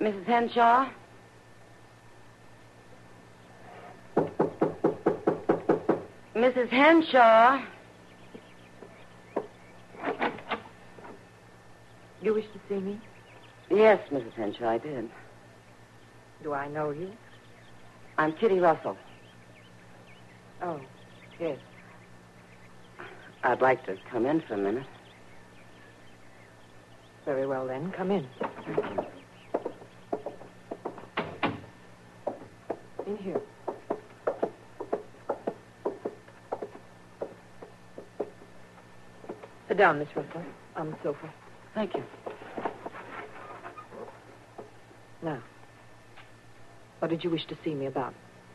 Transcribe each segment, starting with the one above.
Mrs. Henshaw? Mrs. Henshaw? You wish to see me? Yes, Mrs. Henshaw, I did. Do I know you? I'm Kitty Russell. Oh, yes. I'd like to come in for a minute. Very well, then. Come in. Thank you. In here. Sit down, Miss Russell, on the sofa. Thank you. Now, what did you wish to see me about?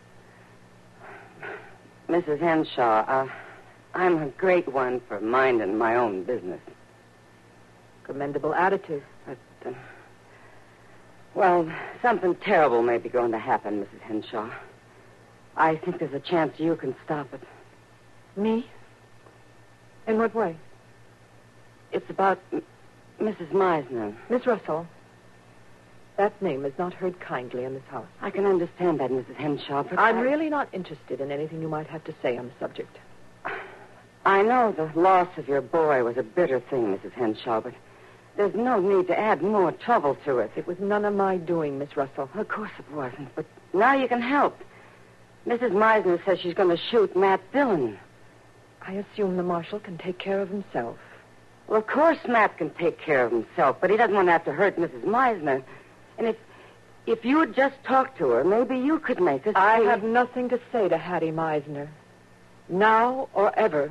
Mrs. Henshaw, I'm a great one for minding my own business. Commendable attitude. But, well, something terrible may be going to happen, Mrs. Henshaw. I think there's a chance you can stop it. Me? In what way? It's about Mrs. Meisner. Miss Russell, that name is not heard kindly in this house. I can understand that, Mrs. Henshaw, but I'm really not interested in anything you might have to say on the subject. I know the loss of your boy was a bitter thing, Mrs. Henshaw, but there's no need to add more trouble to it. It was none of my doing, Miss Russell. Of course it wasn't, but now you can help. Mrs. Meisner says she's going to shoot Matt Dillon. I assume the marshal can take care of himself. Well, of course Matt can take care of himself, but he doesn't want to have to hurt Mrs. Meisner. And if you would just talk to her, maybe you could make this... I have nothing to say to Hattie Meisner. Now or ever.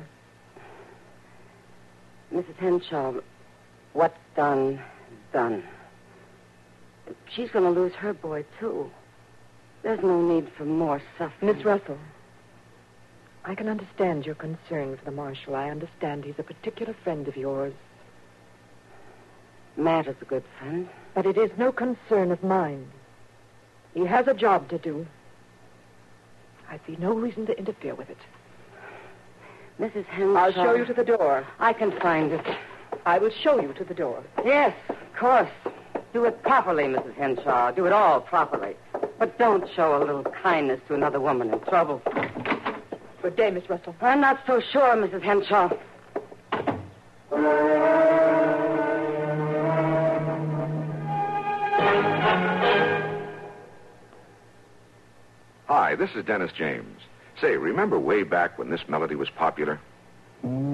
Mrs. Henshaw, what's done is done. She's going to lose her boy, too. There's no need for more suffering. Miss Russell, I can understand your concern for the marshal. I understand he's a particular friend of yours. Matt is a good friend. But it is no concern of mine. He has a job to do. I see no reason to interfere with it. Mrs. Henshaw... I'll show you to the door. I can find it. I will show you to the door. Yes, of course. Do it properly, Mrs. Henshaw. Do it all properly. But don't show a little kindness to another woman in trouble. Good day, Miss Russell. I'm not so sure, Mrs. Henshaw. Hi, this is Dennis James. Say, remember way back when this melody was popular?